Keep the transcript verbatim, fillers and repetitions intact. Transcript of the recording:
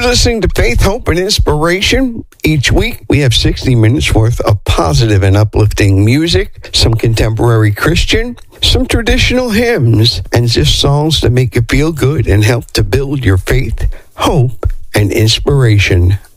You're listening to Faith, Hope, and Inspiration. Each week, we have sixty minutes worth of positive and uplifting music, some contemporary Christian, some traditional hymns, and just songs that make you feel good and help to build your faith, hope, and inspiration.